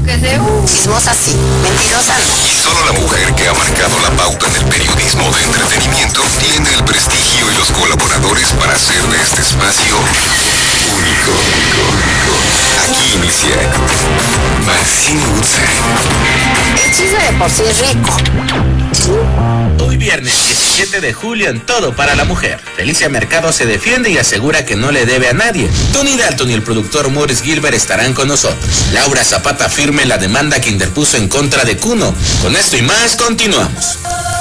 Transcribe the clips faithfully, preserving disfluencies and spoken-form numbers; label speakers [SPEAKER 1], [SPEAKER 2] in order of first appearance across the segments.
[SPEAKER 1] que sé, uh, chismosa sí, mentirosa no.
[SPEAKER 2] Y solo la mujer que ha marcado la pauta en el periodismo de entretenimiento tiene el prestigio y los colaboradores para hacer de este espacio único. Aquí inicia Maxine Woodside.
[SPEAKER 1] El chisme de por sí es rico.
[SPEAKER 3] Hoy viernes diecisiete de julio en Todo para la Mujer. Felicia Mercado se defiende y asegura que no le debe a nadie. Tony Dalton y el productor Maurice Gilbert estarán con nosotros. Laura Zapata firme la demanda que interpuso en contra de Kuno. Con esto y más continuamos.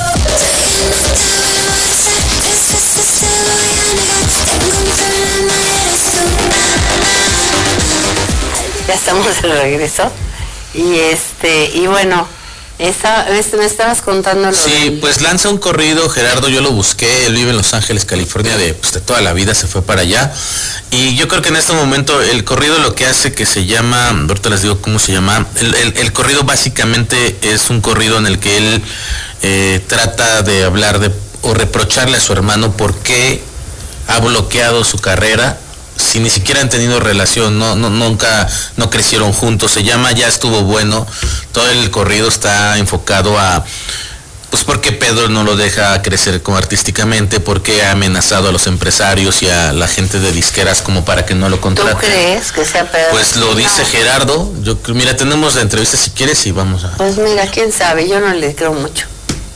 [SPEAKER 1] Ya estamos de regreso. Y este, y bueno, esta, me estabas contando lo
[SPEAKER 3] Sí,
[SPEAKER 1] del...
[SPEAKER 3] pues lanza un corrido, Gerardo, yo lo busqué, él vive en Los Ángeles, California, de, pues, de toda la vida, se fue para allá. Y yo creo que en este momento el corrido lo que hace que se llama, ahorita les digo cómo se llama, el, el, el corrido básicamente es un corrido en el que él eh, trata de hablar de, o reprocharle a su hermano por qué ha bloqueado su carrera, si ni siquiera han tenido relación, no, no, nunca, no crecieron juntos. Se llama Ya estuvo bueno. Todo el corrido está enfocado a, pues, por qué Pedro no lo deja crecer como artísticamente, por qué ha amenazado a los empresarios y a la gente de disqueras como para que no lo contraten.
[SPEAKER 1] ¿Tú crees que sea Pedro?
[SPEAKER 3] Pues lo dice
[SPEAKER 1] No.
[SPEAKER 3] Gerardo. Yo, mira, tenemos la entrevista si quieres y vamos a...
[SPEAKER 1] Pues mira, quién sabe, yo no le creo mucho.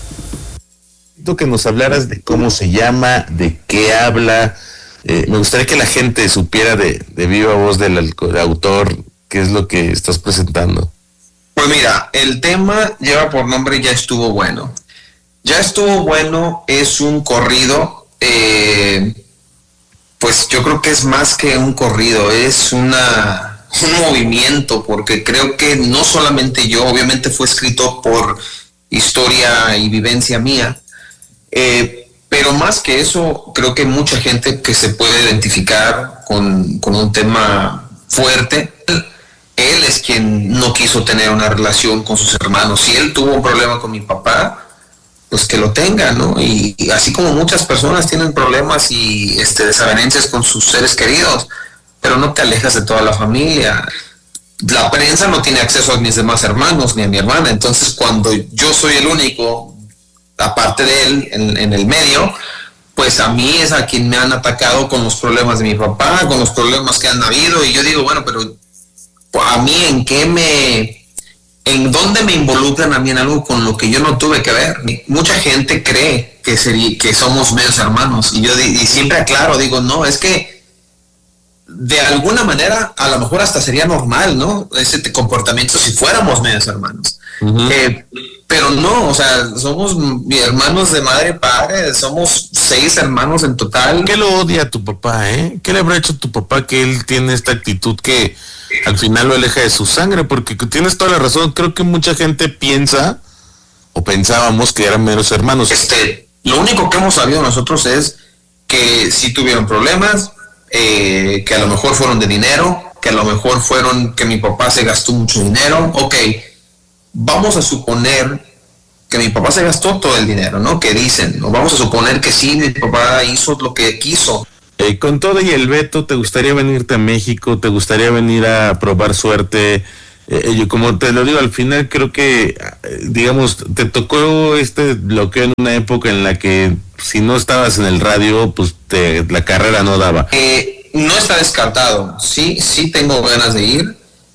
[SPEAKER 4] Que nos hablaras de cómo se llama, de qué habla. Eh, me gustaría que la gente supiera de, de viva voz del, del autor qué es lo que estás presentando.
[SPEAKER 5] Pues mira, el tema lleva por nombre Ya estuvo bueno. Ya estuvo bueno es un corrido, eh, pues yo creo que es más que un corrido, es una, un movimiento, porque creo que no solamente yo, obviamente fue escrito por historia y vivencia mía, eh, pero más que eso, creo que hay mucha gente que se puede identificar con, con un tema fuerte. Él es quien no quiso tener una relación con sus hermanos. Si él tuvo un problema con mi papá, pues que lo tenga, ¿no? Y, y así como muchas personas tienen problemas y este, desavenencias con sus seres queridos, pero no te alejas de toda la familia. La prensa no tiene acceso a mis demás hermanos ni a mi hermana, entonces cuando yo soy el único, aparte de él, en, en el medio, pues a mí es a quien me han atacado con los problemas de mi papá, con los problemas que han habido, y yo digo, bueno, pero a mí en qué me, en dónde me involucran a mí en algo con lo que yo no tuve que ver. Mucha gente cree que sería, que somos medios hermanos, y yo y siempre aclaro, digo, no, es que de alguna manera a lo mejor hasta sería normal, ¿no? Ese comportamiento si fuéramos medios hermanos. Uh-huh. Eh, pero no, o sea, somos hermanos de madre y padre, somos seis hermanos en total.
[SPEAKER 4] ¿Qué lo odia a tu papá, eh? ¿Qué le habrá hecho a tu papá que él tiene esta actitud que al final lo aleja de su sangre? Porque tienes toda la razón, creo que mucha gente piensa, o pensábamos que eran meros hermanos.
[SPEAKER 5] Este, lo único que hemos sabido nosotros es que sí tuvieron problemas, eh, que a lo mejor fueron de dinero, que a lo mejor fueron que mi papá se gastó mucho dinero, ok. Vamos a suponer que mi papá se gastó todo el dinero, ¿no? Que dicen, ¿no? Vamos a suponer que sí, mi papá hizo lo que quiso.
[SPEAKER 4] Eh, con todo y el veto, ¿te gustaría venirte a México? ¿Te gustaría venir a probar suerte? Eh, yo, como te lo digo, al final creo que, eh, digamos, te tocó este bloqueo en una época en la que si no estabas en el radio, pues te, la carrera no daba.
[SPEAKER 5] Eh, no está descartado, sí, sí tengo ganas de ir.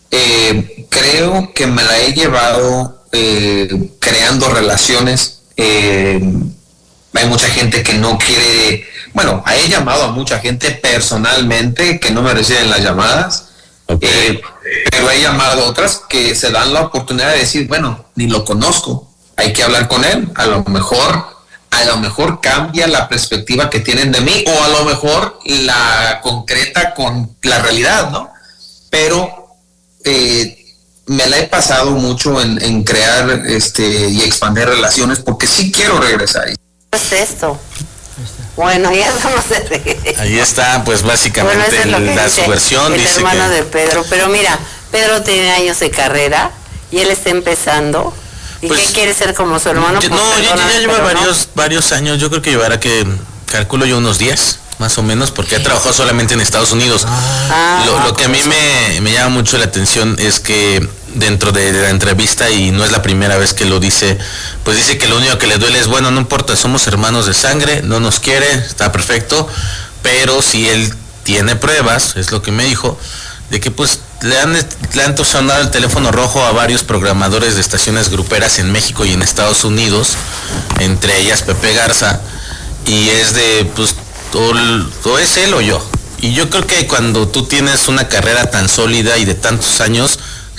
[SPEAKER 5] Eh, creo que me la he llevado eh, creando relaciones. Eh, hay mucha gente que no quiere, bueno, he llamado a mucha gente personalmente que no me reciben las llamadas, okay. eh, pero he llamado a otras que se dan la oportunidad de decir, bueno, ni lo conozco, hay que hablar con él, a lo mejor, a lo mejor cambia la perspectiva que tienen de mí, o a lo mejor la concreta con la realidad, ¿no? Pero Eh, me la he pasado mucho en, en crear este y expandir relaciones porque sí quiero regresar.
[SPEAKER 1] ¿Qué es esto? Bueno, ya estamos de regreso.
[SPEAKER 3] Ahí está, pues básicamente
[SPEAKER 1] bueno, es
[SPEAKER 3] el, la su versión.
[SPEAKER 1] El
[SPEAKER 3] dice
[SPEAKER 1] hermano
[SPEAKER 3] que...
[SPEAKER 1] de Pedro, pero mira, Pedro tiene años de carrera y él está empezando. ¿Y pues, qué quiere ser como su hermano?
[SPEAKER 3] Yo,
[SPEAKER 1] pues,
[SPEAKER 3] no, ya, ya lleva varios,
[SPEAKER 1] no.
[SPEAKER 3] varios años, yo creo que llevará que, calculo yo unos diez. Más o menos, porque ha trabajado solamente en Estados Unidos. Ah, lo, lo que a mí me, me llama mucho la atención es que dentro de, de la entrevista, y no es la primera vez que lo dice, pues dice que lo único que le duele es, bueno, no importa, somos hermanos de sangre, no nos quiere, está perfecto, pero si él tiene pruebas, es lo que me dijo, de que pues le han, le han sonado el teléfono rojo a varios programadores de estaciones gruperas en México y en Estados Unidos, entre ellas Pepe Garza, y es de, pues, o, o es él o yo. Y yo creo que cuando tú tienes una carrera tan sólida y de tantos años,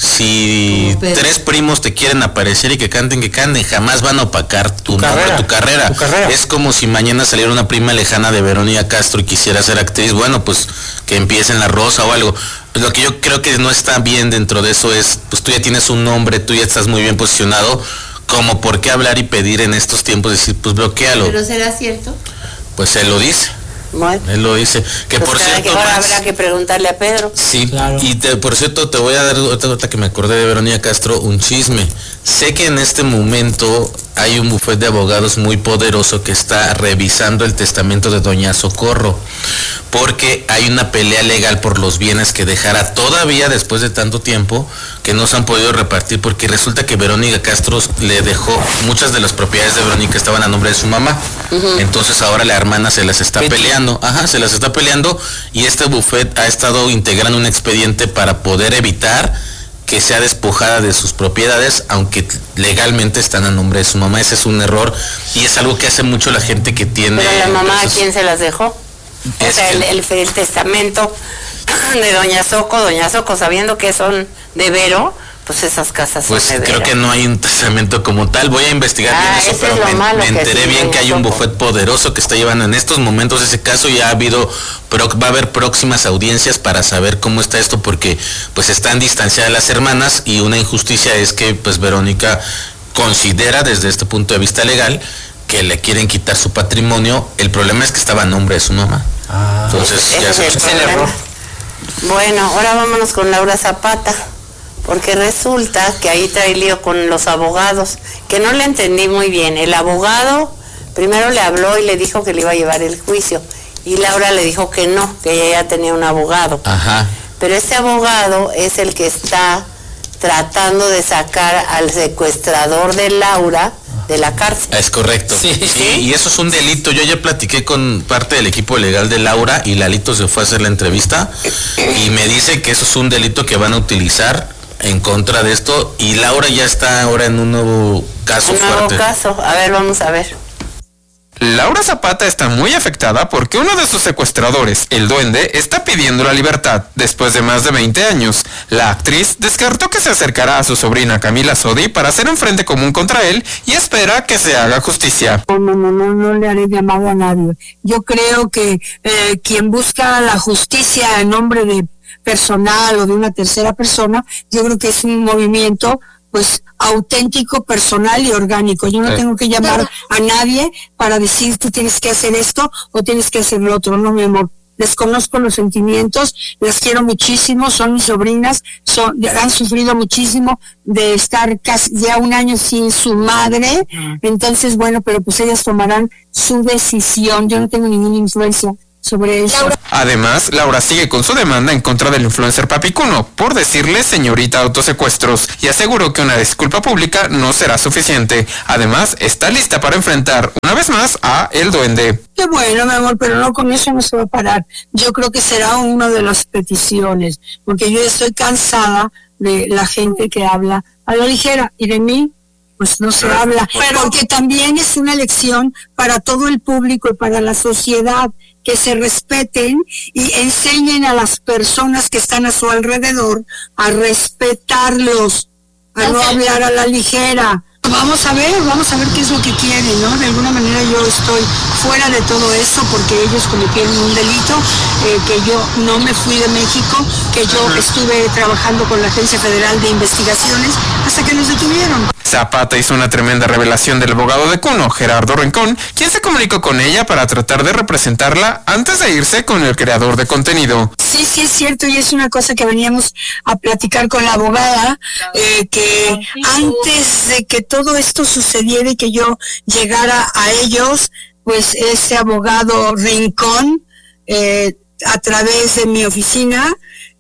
[SPEAKER 3] si tres primos te quieren aparecer y que canten, que canten, jamás van a opacar tu, tu, nombre, carrera, tu, carrera. tu carrera. Es como si mañana saliera una prima lejana de Verónica Castro y quisiera ser actriz, bueno, pues que empiece en La Rosa o algo. Lo que yo creo que no está bien dentro de eso es, pues tú ya tienes un nombre, tú ya estás muy bien posicionado, como por qué hablar y pedir en estos tiempos, decir, pues bloquéalo.
[SPEAKER 1] ¿Pero será cierto?
[SPEAKER 3] Pues él lo dice.
[SPEAKER 1] Bueno,
[SPEAKER 3] él lo dice. Que
[SPEAKER 1] pues
[SPEAKER 3] por cierto,
[SPEAKER 1] que ahora habrá que preguntarle a Pedro.
[SPEAKER 3] Sí, claro. Y te, por cierto, te voy a dar otra nota que me acordé de Verónica Castro, un chisme. Sé que en este momento hay un bufete de abogados muy poderoso que está revisando el testamento de Doña Socorro, porque hay una pelea legal por los bienes que dejara todavía después de tanto tiempo que no se han podido repartir, porque resulta que Verónica Castro le dejó, muchas de las propiedades de Verónica estaban a nombre de su mamá, uh-huh. Entonces ahora la hermana se las está peleando, ajá, se las está peleando, y este bufete ha estado integrando un expediente para poder evitar que sea despojada de sus propiedades, aunque legalmente están a nombre de su mamá. Ese es un error y es algo que hace mucho la gente que tiene...
[SPEAKER 1] ¿Pero la mamá a quién se las dejó? O sea, el, el, el testamento de Doña Soco, Doña Soco, sabiendo que son de Vero, pues esas casas
[SPEAKER 3] pues
[SPEAKER 1] son de
[SPEAKER 3] creo
[SPEAKER 1] Vero.
[SPEAKER 3] Que no hay un testamento como tal, voy a investigar
[SPEAKER 1] ah,
[SPEAKER 3] bien eso, pero
[SPEAKER 1] es
[SPEAKER 3] me, me enteré
[SPEAKER 1] que
[SPEAKER 3] bien que hay un bufete poderoso que está llevando en estos momentos ese caso, y ha habido, pero va a haber próximas audiencias para saber cómo está esto, porque pues están distanciadas las hermanas, y una injusticia es que pues Verónica considera desde este punto de vista legal que le quieren quitar su patrimonio. El problema es que estaba a nombre de su mamá. Ah, entonces
[SPEAKER 1] ese,
[SPEAKER 3] ya
[SPEAKER 1] ese
[SPEAKER 3] se
[SPEAKER 1] es el error. Bueno, ahora vámonos con Laura Zapata, porque resulta que ahí trae lío con los abogados, que no le entendí muy bien. El abogado primero le habló y le dijo que le iba a llevar el juicio, y Laura le dijo que no, que ella ya tenía un abogado.
[SPEAKER 3] Ajá.
[SPEAKER 1] Pero ese abogado es el que está tratando de sacar al secuestrador de Laura de la cárcel.
[SPEAKER 3] Es correcto. Sí, sí, sí, y eso es un delito. Yo ya platiqué con parte del equipo legal de Laura, y Lalito se fue a hacer la entrevista y me dice que eso es un delito que van a utilizar en contra de esto, y Laura ya está ahora en un nuevo caso
[SPEAKER 1] un
[SPEAKER 3] fuerte.
[SPEAKER 1] nuevo caso, a ver, vamos a ver.
[SPEAKER 6] Laura Zapata está muy afectada porque uno de sus secuestradores, el Duende, está pidiendo la libertad después de más de veinte años. La actriz descartó que se acercará a su sobrina Camila Sodi para hacer un frente común contra él y espera que se haga justicia.
[SPEAKER 7] No, no, no, no, no le haré llamado a nadie. Yo creo que eh, quien busca la justicia en nombre de personal o de una tercera persona, yo creo que es un movimiento pues auténtico, personal y orgánico. Yo no sí. tengo que llamar a nadie para decir tú tienes que hacer esto o tienes que hacer lo otro. No, mi amor, desconozco los sentimientos, las quiero muchísimo, son mis sobrinas, son, han sufrido muchísimo de estar casi ya un año sin su madre, entonces bueno, pero pues ellas tomarán su decisión. Yo no tengo ninguna influencia sobre eso.
[SPEAKER 6] Además, Laura sigue con su demanda en contra del influencer Papicuno por decirle señorita autosecuestros, y aseguró que una disculpa pública no será suficiente. Además, está lista para enfrentar una vez más a El Duende.
[SPEAKER 7] Qué bueno, mi amor, pero no, con eso no se va a parar. Yo creo que será una de las peticiones, porque yo estoy cansada de la gente que habla a la ligera, y de mí pues no se habla, pero porque también es una lección para todo el público y para la sociedad, que se respeten y enseñen a las personas que están a su alrededor a respetarlos, a no hablar a la ligera. Vamos a ver, vamos a ver qué es lo que quieren, ¿no? De alguna manera yo estoy fuera de todo eso porque ellos cometieron un delito, eh, que yo no me fui de México, que yo estuve trabajando con la Agencia Federal de Investigaciones hasta que nos detuvieron.
[SPEAKER 6] Zapata hizo una tremenda revelación del abogado de Cuno, Gerardo Rincón, quien se comunicó con ella para tratar de representarla antes de irse con el creador de contenido.
[SPEAKER 7] Sí, sí es cierto, y es una cosa que veníamos a platicar con la abogada, eh, que antes de que todo esto sucediera y que yo llegara a ellos, pues ese abogado Rincón, eh, a través de mi oficina,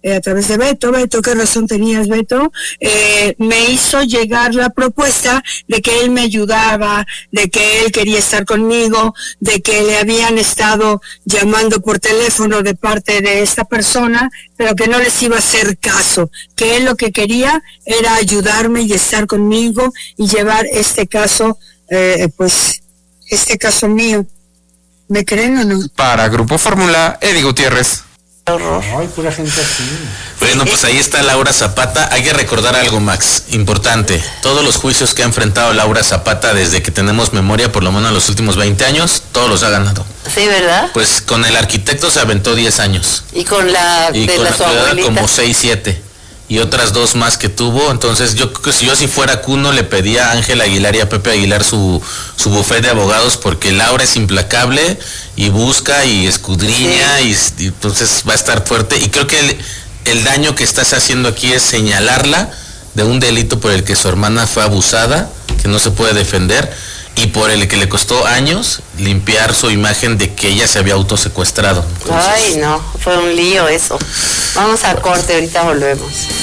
[SPEAKER 7] eh, a través de Beto, Beto, ¿qué razón tenías, Beto? Eh, me hizo llegar la propuesta de que él me ayudaba, de que él quería estar conmigo, de que le habían estado llamando por teléfono de parte de esta persona, pero que no les iba a hacer caso, que él lo que quería era ayudarme y estar conmigo y llevar este caso, eh, pues, este caso mío. ¿Me creen o no?
[SPEAKER 6] Para Grupo Fórmula, Eddie Gutiérrez.
[SPEAKER 8] Ay, pura gente así.
[SPEAKER 3] Bueno, pues ahí está Laura Zapata. Hay que recordar algo, Max, importante. Todos los juicios que ha enfrentado Laura Zapata desde que tenemos memoria, por lo menos los últimos veinte años, todos los ha ganado.
[SPEAKER 1] Sí, ¿verdad?
[SPEAKER 3] Pues con el arquitecto se aventó diez años.
[SPEAKER 1] Y con la
[SPEAKER 3] Y
[SPEAKER 1] de
[SPEAKER 3] con
[SPEAKER 1] la,
[SPEAKER 3] la
[SPEAKER 1] su
[SPEAKER 3] privada
[SPEAKER 1] abuelita.
[SPEAKER 3] como seis, siete. Y otras dos más que tuvo. Entonces yo creo que si yo si fuera Cuno le pedía a Ángel Aguilar y a Pepe Aguilar su, su bufete de abogados, porque Laura es implacable y busca y escudriña, sí. y, y entonces va a estar fuerte. Y creo que el, el daño que estás haciendo aquí es señalarla de un delito por el que su hermana fue abusada, que no se puede defender, y por el que le costó años limpiar su imagen de que ella se había autosecuestrado. Entonces,
[SPEAKER 1] ay, no, fue un lío eso. Vamos a corte, ahorita volvemos.